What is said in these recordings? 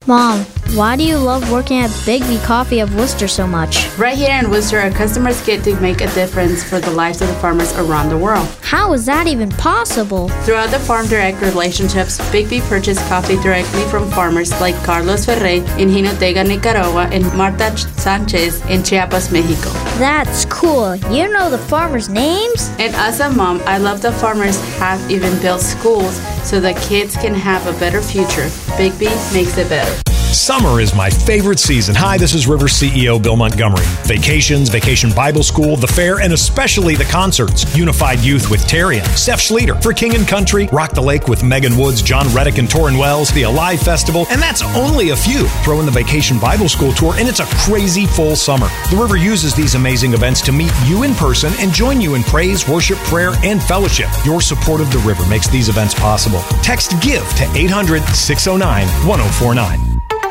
Mom, why do you love working at Bigby Coffee of Worcester so much? Right here in Worcester, our customers get to make a difference for the lives of the farmers around the world. How is that even possible? Throughout the Farm Direct relationships, Bigby purchased coffee directly from farmers like Carlos Ferre in Jinotega, Nicaragua, and Marta Sanchez in Chiapas, Mexico. That's cool. You know the farmers' names? And as a mom, I love that farmers have even built schools so that kids can have a better future. Bigby makes it better. Summer is my favorite season. Hi, this is River CEO Bill Montgomery. Vacations, Vacation Bible School, the fair, and especially the concerts. Unified Youth with Terry and Steph Schleter. For King and Country, Rock the Lake with Megan Woods, John Reddick, and Torrin Wells. The Alive Festival, and that's only a few. Throw in the Vacation Bible School Tour, and it's a crazy full summer. The River uses these amazing events to meet you in person and join you in praise, worship, prayer, and fellowship. Your support of the River makes these events possible. Text GIVE to 800-609-1049.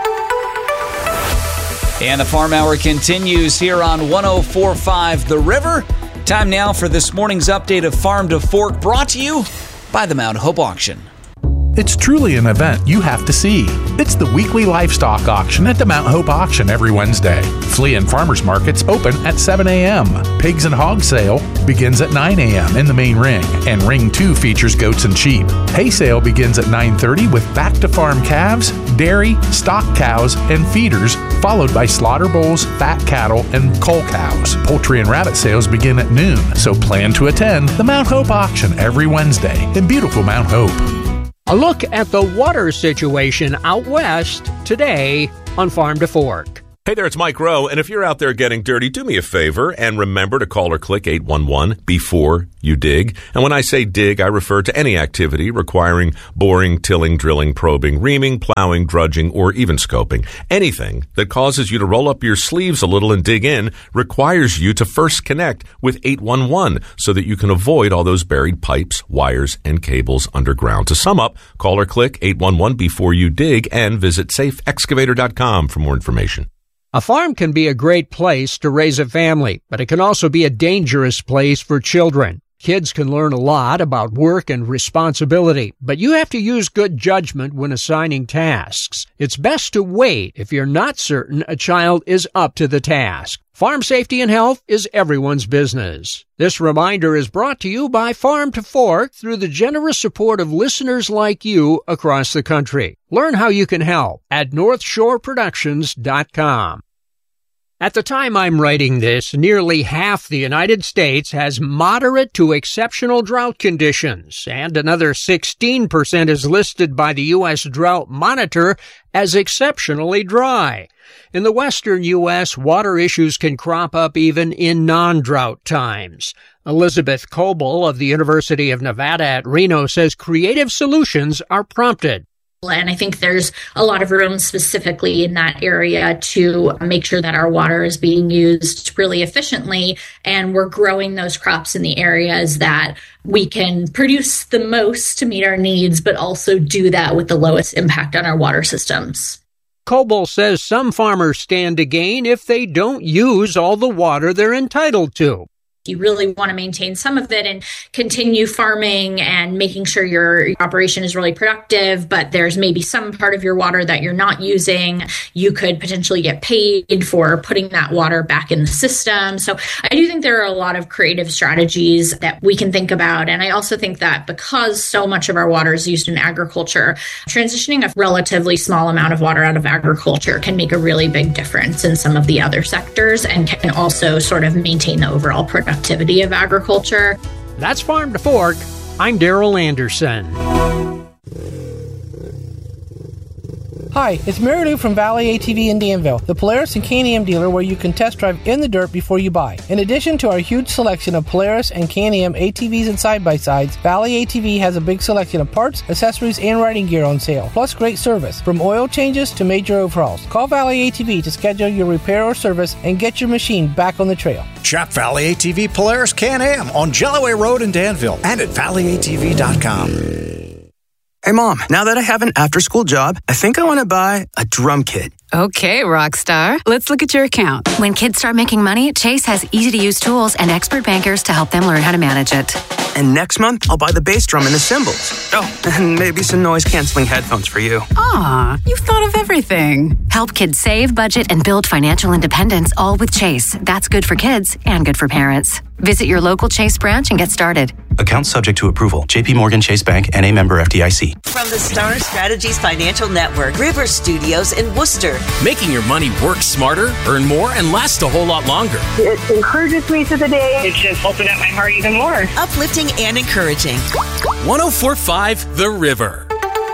And the Farm Hour continues here on 104.5 The River. Time now for this morning's update of Farm to Fork, brought to you by the Mount Hope Auction. It's truly an event you have to see. It's the weekly livestock auction at the Mount Hope Auction every Wednesday. Flea and farmers markets open at 7 a.m. Pigs and hog sale begins at 9 a.m. in the main ring, and Ring 2 features goats and sheep. Hay sale begins at 9:30 with back-to-farm calves, dairy, stock cows, and feeders, followed by slaughter bulls, fat cattle, and cull cows. Poultry and rabbit sales begin at noon, so plan to attend the Mount Hope Auction every Wednesday in beautiful Mount Hope. A look at the water situation out west today on Farm to Fork. Hey there, it's Mike Rowe, and if you're out there getting dirty, do me a favor and remember to call or click 811 before you dig. And when I say dig, I refer to any activity requiring boring, tilling, drilling, probing, reaming, plowing, drudging, or even scoping. Anything that causes you to roll up your sleeves a little and dig in requires you to first connect with 811 so that you can avoid all those buried pipes, wires, and cables underground. To sum up, call or click 811 before you dig and visit safeexcavator.com for more information. A farm can be a great place to raise a family, but it can also be a dangerous place for children. Kids can learn a lot about work and responsibility, but you have to use good judgment when assigning tasks. It's best to wait if you're not certain a child is up to the task. Farm safety and health is everyone's business. This reminder is brought to you by Farm to Fork through the generous support of listeners like you across the country. Learn how you can help at NorthshoreProductions.com. At the time I'm writing this, nearly half the United States has moderate to exceptional drought conditions, and another 16% is listed by the U.S. Drought Monitor as exceptionally dry. In the western U.S., water issues can crop up even in non-drought times. Elizabeth Coble of the University of Nevada at Reno says creative solutions are prompted. And I think there's a lot of room specifically in that area to make sure that our water is being used really efficiently, and we're growing those crops in the areas that we can produce the most to meet our needs, but also do that with the lowest impact on our water systems. Coble says some farmers stand to gain if they don't use all the water they're entitled to. You really want to maintain some of it and continue farming and making sure your operation is really productive, but there's maybe some part of your water that you're not using. You could potentially get paid for putting that water back in the system. So I do think there are a lot of creative strategies that we can think about. And I also think that because so much of our water is used in agriculture, transitioning a relatively small amount of water out of agriculture can make a really big difference in some of the other sectors and can also sort of maintain the overall productivity of agriculture. That's Farm to Fork. I'm Daryl Anderson. Hi, it's Mary Lou from Valley ATV in Danville, the Polaris and Can-Am dealer where you can test drive in the dirt before you buy. In addition to our huge selection of Polaris and Can-Am ATVs and side-by-sides, Valley ATV has a big selection of parts, accessories, and riding gear on sale, plus great service, from oil changes to major overhauls. Call Valley ATV to schedule your repair or service and get your machine back on the trail. Shop Valley ATV Polaris Can-Am on Jellaway Road in Danville and at valleyatv.com. Hey, Mom, now that I have an after-school job, I think I want to buy a drum kit. Okay, Rockstar. Let's look at your account. When kids start making money, Chase has easy-to-use tools and expert bankers to help them learn how to manage it. And next month, I'll buy the bass drum and the cymbals. Oh, and maybe some noise-canceling headphones for you. Aw, you've thought of everything. Help kids save, budget, and build financial independence, all with Chase. That's good for kids and good for parents. Visit your local Chase branch and get started. Account subject to approval. J.P. Morgan Chase Bank, N.A. member FDIC. From the Star Strategies Financial Network, River Studios in Worcester. Making your money work smarter, earn more, and last a whole lot longer. It encourages me to the day. It's just opened up my heart even more. Uplifting and encouraging. 104.5 The River.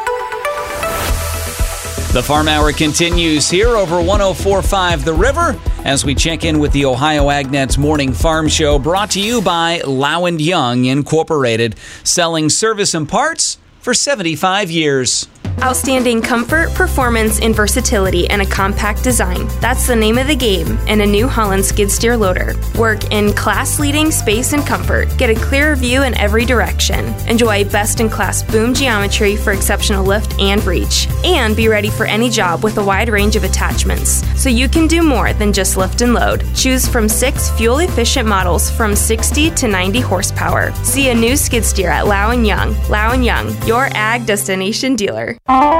The Farm Hour continues here over 104.5 The River as we check in with the Ohio AgNet's Morning Farm Show, brought to you by Low & Young Incorporated, selling service and parts for 75 years. Outstanding comfort, performance, and versatility in a compact design. That's the name of the game in a New Holland skid steer loader. Work in class-leading space and comfort. Get a clearer view in every direction. Enjoy best-in-class boom geometry for exceptional lift and reach. And be ready for any job with a wide range of attachments, so you can do more than just lift and load. Choose from 6 fuel-efficient models from 60 to 90 horsepower. See a new skid steer at Low & Young. Low & Young, your ag destination dealer.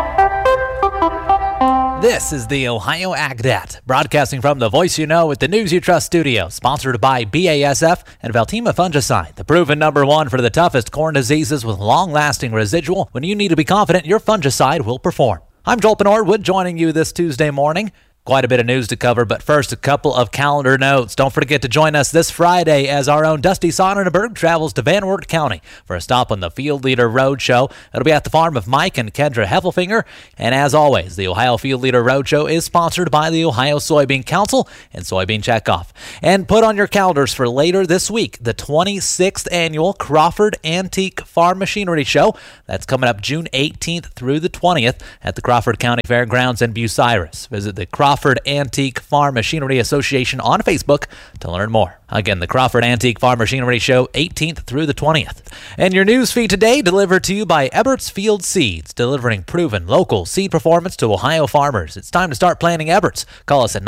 This is the Ohio AgNet, broadcasting from the Voice You Know with the News You Trust studio, sponsored by BASF and Veltima Fungicide, the proven #1 for the toughest corn diseases with long-lasting residual when you need to be confident your fungicide will perform. I'm Joel Norwood, joining you this Tuesday morning. Quite a bit of news to cover, but first, a couple of calendar notes. Don't forget to join us this Friday as our own Dusty Sonnenberg travels to Van Wert County for a stop on the Field Leader Roadshow. It'll be at the farm of Mike and Kendra Heffelfinger. And as always, the Ohio Field Leader Roadshow is sponsored by the Ohio Soybean Council and Soybean Checkoff. And put on your calendars for later this week, the 26th Annual Crawford Antique Farm Machinery Show. That's coming up June 18th through the 20th at the Crawford County Fairgrounds in Bucyrus. Visit the Crawford Antique Farm Machinery Association on Facebook to learn more. Again, the Crawford Antique Farm Machinery Show, 18th through the 20th. And your news feed today delivered to you by Ebert's Field Seeds, delivering proven local seed performance to Ohio farmers. It's time to start planting Ebert's. Call us at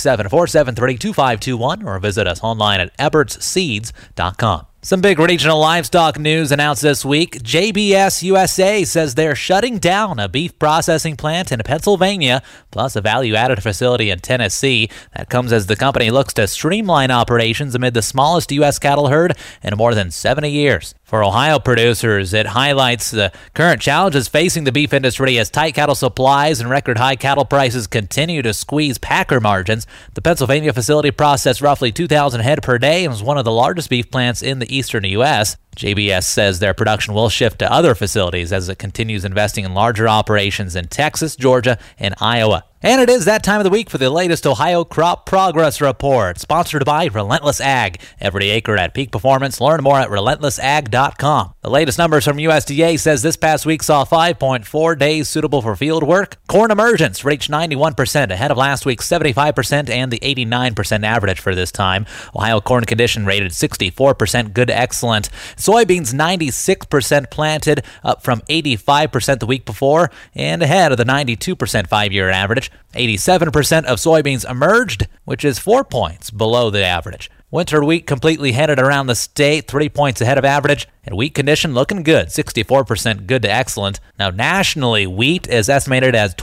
937-473-2521 or visit us online at ebertsseeds.com. Some big regional livestock news announced this week. JBS USA says they're shutting down a beef processing plant in Pennsylvania, plus a value-added facility in Tennessee. That comes as the company looks to streamline operations amid the smallest U.S. cattle herd in more than 70 years. For Ohio producers, it highlights the current challenges facing the beef industry as tight cattle supplies and record-high cattle prices continue to squeeze packer margins. The Pennsylvania facility processed roughly 2,000 head per day and was one of the largest beef plants in the eastern U.S. JBS says their production will shift to other facilities as it continues investing in larger operations in Texas, Georgia, and Iowa. And it is that time of the week for the latest Ohio Crop Progress Report, sponsored by Relentless Ag. Every acre at peak performance. Learn more at relentlessag.com. The latest numbers from USDA says this past week saw 5.4 days suitable for field work. Corn emergence reached 91%, ahead of last week's 75% and the 89% average for this time. Ohio corn condition rated 64% good to excellent. Soybeans 96% planted, up from 85% the week before, and ahead of the 92% 5-year average. 87% of soybeans emerged, which is 4 points below the average. Winter wheat completely headed around the state, 3 points ahead of average, and wheat condition looking good, 64% good to excellent. Now, nationally, wheat is estimated as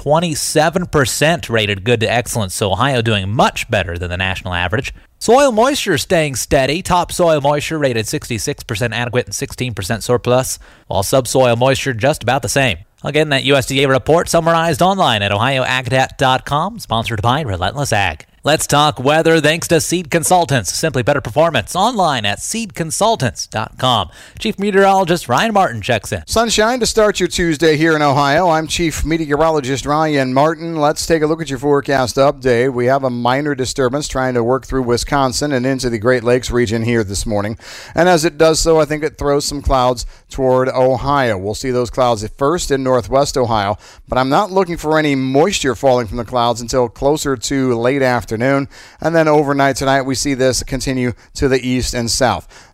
27% rated good to excellent, so Ohio doing much better than the national average. Soil moisture staying steady. Top soil moisture rated 66% adequate and 16% surplus, while subsoil moisture just about the same. Again, that USDA report summarized online at ohioagnet.com, sponsored by Relentless Ag. Let's talk weather thanks to Seed Consultants. Simply better performance online at seedconsultants.com. Chief Meteorologist Ryan Martin checks in. Sunshine to start your Tuesday here in Ohio. I'm Chief Meteorologist Ryan Martin. Let's take a look at your forecast update. We have a minor disturbance trying to work through Wisconsin and into the Great Lakes region here this morning. And as it does so, I think it throws some clouds toward Ohio. We'll see those clouds at first in northwest Ohio, but I'm not looking for any moisture falling from the clouds until closer to late afternoon. And then overnight tonight, we see this continue to the east and south.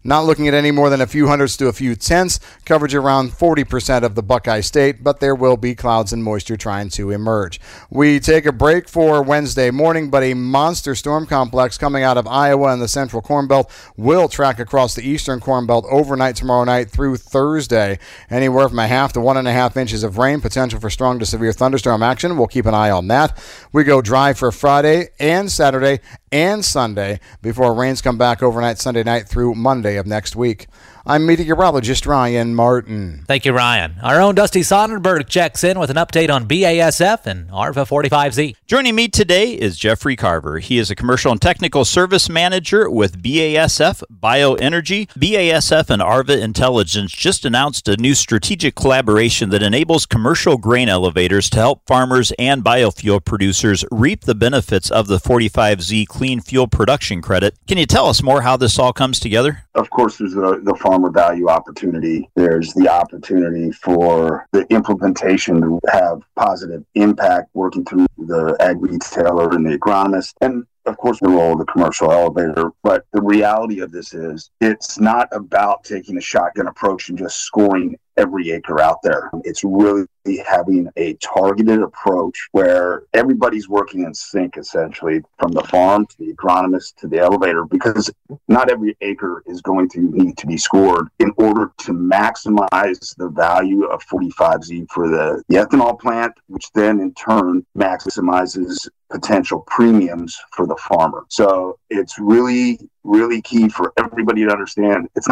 Not looking at any more than a few hundreds to a few tenths. Coverage around 40% of the Buckeye State, but there will be clouds and moisture trying to emerge. We take a break for Wednesday morning, but a monster storm complex coming out of Iowa and the Central Corn Belt will track across the Eastern Corn Belt overnight tomorrow night through Thursday. Anywhere from a half to 1.5 inches of rain, potential for strong to severe thunderstorm action. We'll keep an eye on that. We go dry for Friday and Saturday and Sunday before rains come back overnight Sunday night through Monday of next week. I'm meteorologist Ryan Martin. Thank you, Ryan. Our own Dusty Sonnenberg checks in with an update on BASF and ARVA 45Z. Joining me today is Jeffrey Carver. He is a commercial and technical service manager with BASF Bioenergy. BASF and ARVA Intelligence just announced a new strategic collaboration that enables commercial grain elevators to help farmers and biofuel producers reap the benefits of the 45Z clean fuel production credit. Can you tell us more how this all comes together? Of course, there's the farmer value opportunity. There's the opportunity for the implementation to have positive impact working through the ag retailer and the agronomist, and of course the role of the commercial elevator. But the reality of this is it's not about taking a shotgun approach and just scoring every acre out there. It's really having a targeted approach where everybody's working in sync, essentially, from the farm to the agronomist to the elevator, because not every acre is going to need to be scored in order to maximize the value of 45Z for the ethanol plant, which then in turn maximizes potential premiums for the farmer. So it's really, really key for everybody to understand it's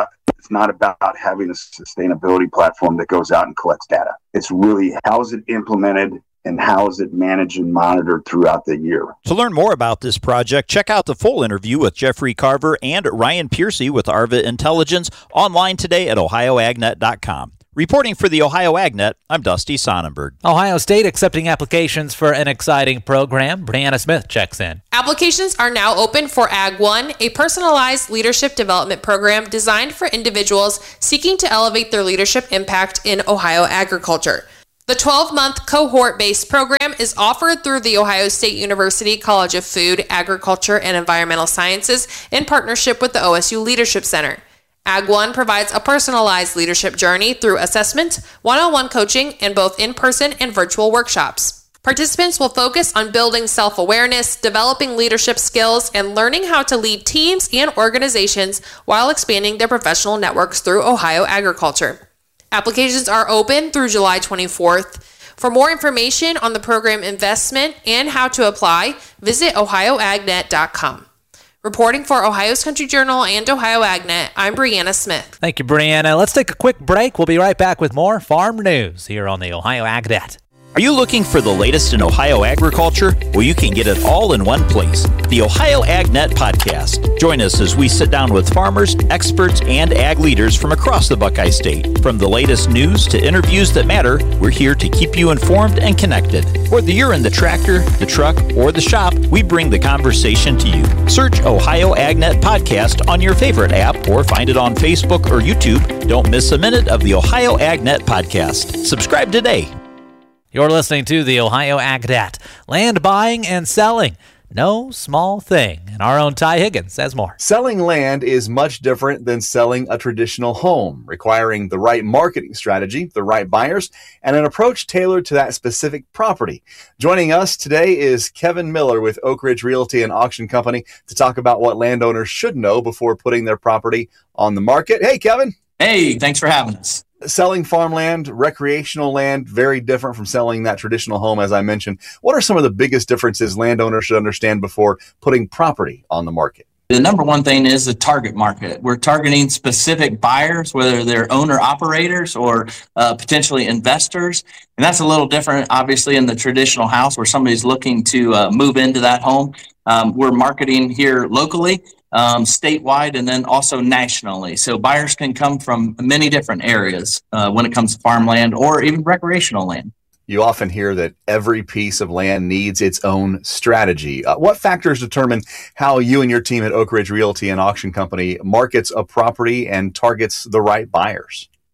not about having a sustainability platform that goes out and collects data. It's really how is it implemented and how is it managed and monitored throughout the year. To learn more about this project, check out the full interview with Jeffrey Carver and Ryan Piercy with ARVA Intelligence online today at ohioagnet.com. Reporting for the Ohio AgNet, I'm Dusty Sonnenberg. Ohio State accepting applications for an exciting program. Brianna Smith checks in. Applications are now open for Ag One, a personalized leadership development program designed for individuals seeking to elevate their leadership impact in Ohio agriculture. The 12-month cohort-based program is offered through the Ohio State University College of Food, Agriculture, and Environmental Sciences in partnership with the OSU Leadership Center. Ag One provides a personalized leadership journey through assessment, one-on-one coaching, and both in-person and virtual workshops. Participants will focus on building self-awareness, developing leadership skills, and learning how to lead teams and organizations while expanding their professional networks through Ohio agriculture. Applications are open through July 24th. For more information on the program investment and how to apply, visit ohioagnet.com. Reporting for Ohio's Country Journal and Ohio AgNet, I'm Brianna Smith. Thank you, Brianna. Let's take a quick break. We'll be right back with more farm news here on the Ohio AgNet. Are you looking for the latest in Ohio agriculture? Well, you can get it all in one place. The Ohio AgNet Podcast. Join us as we sit down with farmers, experts, and ag leaders from across the Buckeye State. From the latest news to interviews that matter, we're here to keep you informed and connected. Whether you're in the tractor, the truck, or the shop, we bring the conversation to you. Search Ohio AgNet Podcast on your favorite app or find it on Facebook or YouTube. Don't miss a minute of the Ohio AgNet Podcast. Subscribe today. You're listening to the Ohio AgNet. Land buying and selling. No small thing. And our own Ty Higgins says more. Selling land is much different than selling a traditional home, requiring the right marketing strategy, the right buyers, and an approach tailored to that specific property. Joining us today is Kevin Miller with Oak Ridge Realty and Auction Company to talk about what landowners should know before putting their property on the market. Hey, Kevin. Hey, thanks for having us. Selling farmland, recreational land, very different from selling that traditional home, as I mentioned. What are some of the biggest differences landowners should understand before putting property on the market? The number one thing is the target market. We're targeting specific buyers, whether they're owner-operators or potentially investors. And that's a little different, obviously, in the traditional house where somebody's looking to move into that home. We're marketing here locally, statewide, and then also nationally. So buyers can come from many different areas when it comes to farmland or even recreational land. You often hear that every piece of land needs its own strategy. What factors determine how you and your team at Oak Ridge Realty and Auction Company markets a property and targets the right buyers?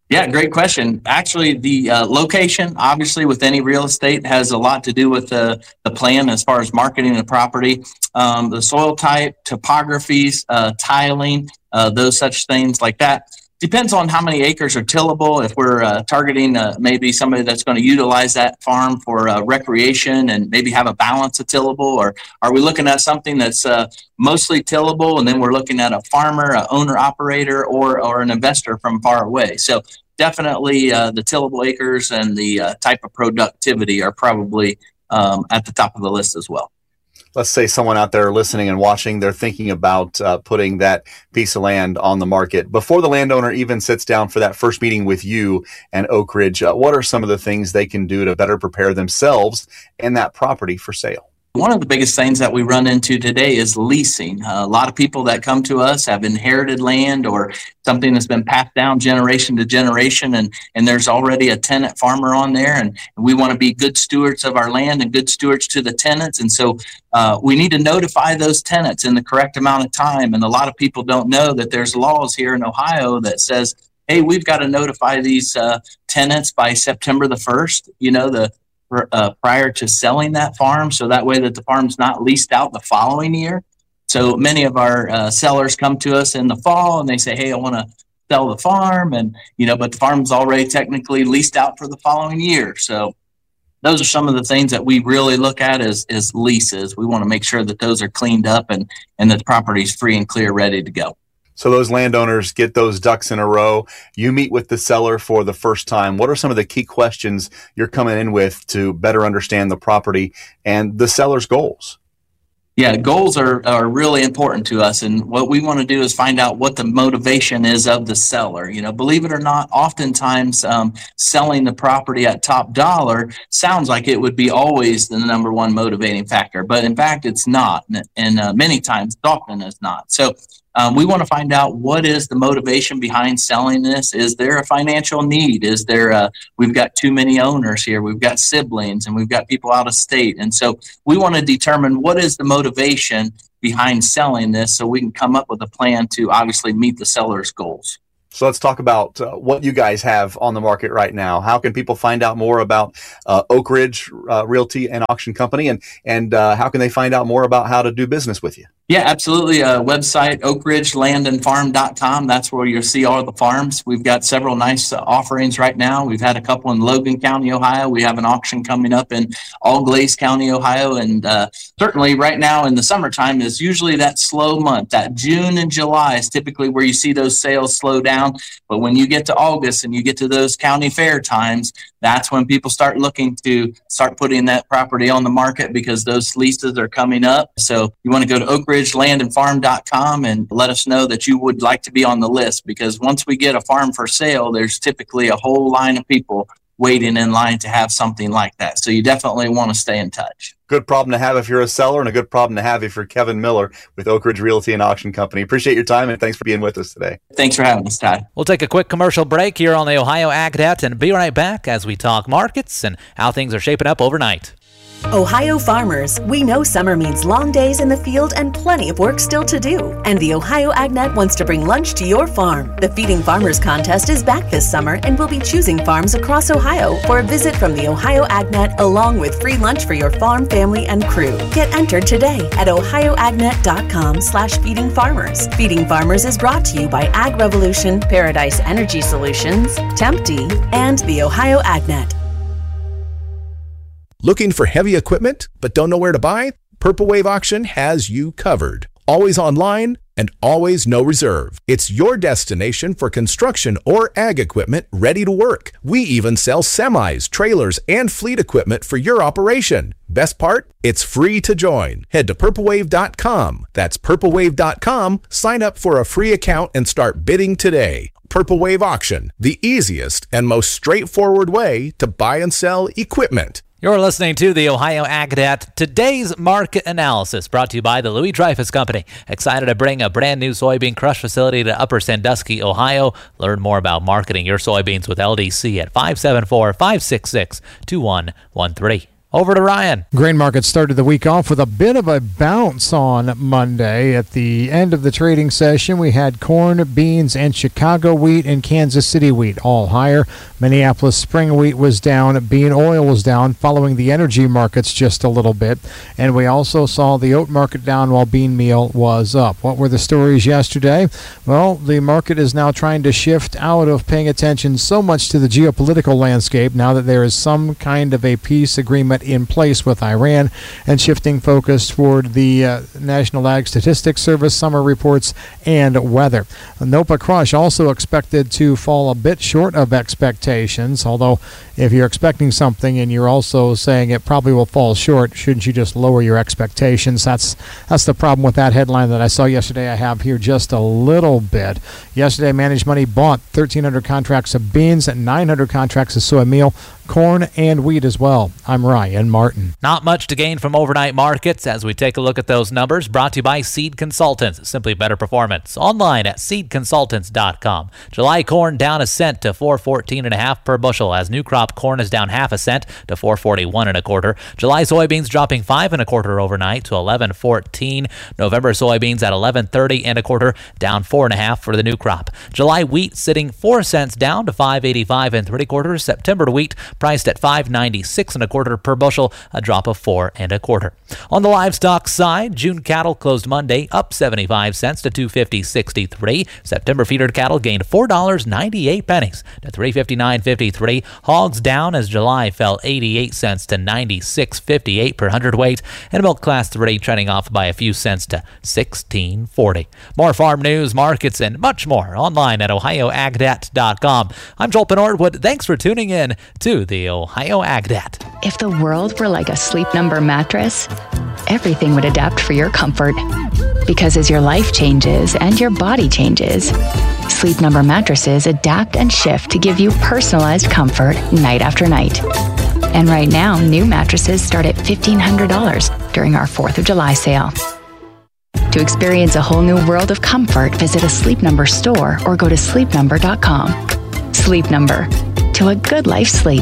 Yeah, great question. Actually, the location, obviously, with any real estate has a lot to do with the plan as far as marketing the property. The soil type, topographies, tiling, those such things like that. Depends on how many acres are tillable. If we're targeting maybe somebody that's going to utilize that farm for recreation and maybe have a balance of tillable, or are we looking at something that's mostly tillable and then we're looking at a farmer, a owner-operator, or an investor from far away? So definitely the tillable acres and the type of productivity are probably at the top of the list as well. Let's say someone out there listening and watching, they're thinking about putting that piece of land on the market. Before the landowner even sits down for that first meeting with you and Oak Ridge, what are some of the things they can do to better prepare themselves and that property for sale? One of the biggest things that we run into today is leasing. A lot of people that come to us have inherited land or something that's been passed down generation to generation, and there's already a tenant farmer on there, and we want to be good stewards of our land and good stewards to the tenants. And so we need to notify those tenants in the correct amount of time. And a lot of people don't know that there's laws here in Ohio that says, hey, we've got to notify these tenants by September the 1st, prior to selling that farm, so that way that the farm's not leased out the following year. So many of our sellers come to us in the fall and they say, hey, I want to sell the farm, and but the farm's already technically leased out for the following year. So those are some of the things that we really look at as leases. We want to make sure that those are cleaned up and that the property's free and clear, ready to go. So those landowners get those ducks in a row. You meet with the seller for the first time. What are some of the key questions you're coming in with to better understand the property and the seller's goals? Yeah, goals are really important to us. And what we want to do is find out what the motivation is of the seller. Believe it or not, oftentimes selling the property at top dollar sounds like it would be always the number one motivating factor. But in fact, it's not. And many times, often it's not. So we want to find out what is the motivation behind selling this. Is there a financial need? Is there we've got too many owners here. We've got siblings and we've got people out of state. And so we want to determine what is the motivation behind selling this so we can come up with a plan to obviously meet the seller's goals. So let's talk about what you guys have on the market right now. How can people find out more about Oak Ridge Realty and Auction Company, and how can they find out more about how to do business with you? Yeah, absolutely. Website, oakridgelandandfarm.com. That's where you'll see all the farms. We've got several nice offerings right now. We've had a couple in Logan County, Ohio. We have an auction coming up in All-Glaze County, Ohio. And certainly right now in the summertime is usually that slow month. That June and July is typically where you see those sales slow down. But when you get to August and you get to those county fair times, that's when people start looking to start putting that property on the market because those leases are coming up. So you want to go to oakridgelandandfarm.com and let us know that you would like to be on the list, because once we get a farm for sale, there's typically a whole line of people waiting in line to have something like that. So you definitely want to stay in touch. Good problem to have if you're a seller, and a good problem to have if you're Kevin Miller with Oak Ridge Realty and Auction Company. Appreciate your time, and thanks for being with us today. Thanks for having us, Todd. We'll take a quick commercial break here on the Ohio AgNet and be right back as we talk markets and how things are shaping up overnight. Ohio farmers, we know summer means long days in the field and plenty of work still to do. And the Ohio AgNet wants to bring lunch to your farm. The Feeding Farmers Contest is back this summer, and we'll be choosing farms across Ohio for a visit from the Ohio AgNet, along with free lunch for your farm, family, and crew. Get entered today at ohioagnet.com/feedingfarmers. Feeding Farmers is brought to you by Ag Revolution, Paradise Energy Solutions, Tempty, and the Ohio AgNet. Looking for heavy equipment but don't know where to buy? Purple Wave Auction has you covered. Always online and always no reserve. It's your destination for construction or ag equipment ready to work. We even sell semis, trailers, and fleet equipment for your operation. Best part? It's free to join. Head to purplewave.com. That's purplewave.com. Sign up for a free account and start bidding today. Purple Wave Auction, the easiest and most straightforward way to buy and sell equipment. You're listening to the Ohio AgNet. Today's market analysis brought to you by the Louis Dreyfus Company. Excited to bring a brand new soybean crush facility to Upper Sandusky, Ohio. Learn more about marketing your soybeans with LDC at 574-566-2113. Over to Ryan. Grain markets started the week off with a bit of a bounce on Monday. At the end of the trading session, we had corn, beans, and Chicago wheat and Kansas City wheat all higher. Minneapolis spring wheat was down. Bean oil was down, following the energy markets just a little bit. And we also saw the oat market down while bean meal was up. What were the stories yesterday? Well, the market is now trying to shift out of paying attention so much to the geopolitical landscape now that there is some kind of a peace agreement in place with Iran, and shifting focus toward the National Ag Statistics Service summer reports and weather. NOPA crush also expected to fall a bit short of expectations, although if you're expecting something and you're also saying it probably will fall short, shouldn't you just lower your expectations? That's the problem with that headline that I saw yesterday. I have here just a little bit. Yesterday, Managed Money bought 1,300 contracts of beans and 900 contracts of soy meal, corn, and wheat as well. I'm Ryan Martin. Not much to gain from overnight markets as we take a look at those numbers. Brought to you by Seed Consultants. Simply better performance. Online at seedconsultants.com. July corn down a cent to $4.14.5 per bushel, as new crop corn is down half a cent to $4.41 1/4. July soybeans dropping 5 1/4 overnight to $11.14. November soybeans at $11.30 1/4, down 4 1/2 for the new crop. July wheat sitting 4 cents down to $5.85 3/4. September wheat priced at $5.96 1/4 per bushel, a drop of 4 1/4. On the livestock side, June cattle closed Monday up 75 cents to $250.63. September feeder cattle gained $4.98 to $359.53. Hogs down as July fell 88 cents to 96.58 per hundredweight, and milk class 3 trending off by a few cents to 16.40. More farm news, markets, and much more online at ohioagdat.com. I'm Joel Penordwood. Thanks for tuning in to the Ohio AgNet. If the world were like a Sleep Number mattress, everything would adapt for your comfort. Because as your life changes and your body changes, Sleep Number mattresses adapt and shift to give you personalized comfort night after night. And right now, new mattresses start at $1,500 during our 4th of July sale. To experience a whole new world of comfort, visit a Sleep Number store or go to sleepnumber.com. Sleep Number. To a good life sleep.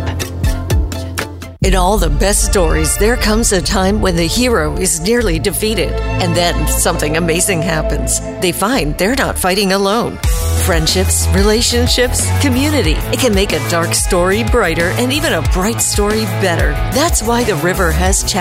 In all the best stories, there comes a time when the hero is nearly defeated, and then something amazing happens. They find they're not fighting alone. Friendships, relationships, community. It can make a dark story brighter and even a bright story better. That's why The River has chapters